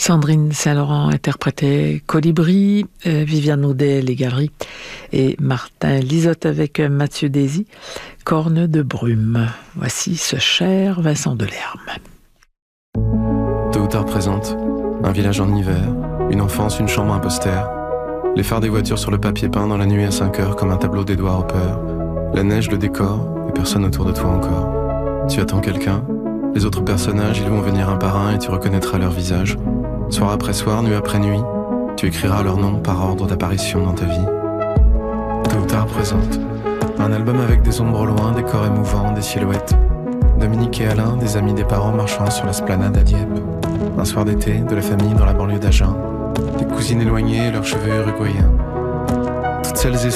Sandrine Saint-Laurent interprétait Colibri, Viviane Audet, Les Galeries, et Martin Lisotte avec Mathieu Désy, Corne de brume. Voici ce cher Vincent Delerme. Tôt ou tard présente, un village en hiver, une enfance, une chambre, un poster. Les phares des voitures sur le papier peint dans la nuit à 5 heures comme un tableau d'Edouard Hopper. La neige, le décor, et personne autour de toi encore. Tu attends quelqu'un, les autres personnages, ils vont venir un par un et tu reconnaîtras leur visage. Soir après soir, nuit après nuit, tu écriras leur nom par ordre d'apparition dans ta vie. Tôt ou tard présente, un album avec des ombres au loin, des corps émouvants, des silhouettes. Dominique et Alain, des amis des parents marchant sur l'esplanade à Dieppe. Un soir d'été, de la famille dans la banlieue d'Agen. Des cousines éloignées et leurs cheveux uruguayens. Toutes celles et